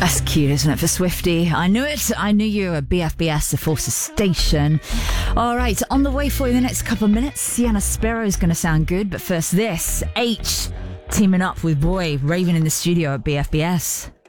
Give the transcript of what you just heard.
That's cute, isn't it, for Swifty? I knew it. I knew you were a BFBS, the Forces Station. All right, on the way for you in the next couple of minutes. Sienna Sparrow is going to sound good, but first this. H teaming up with Boy, Raven in the studio at BFBS.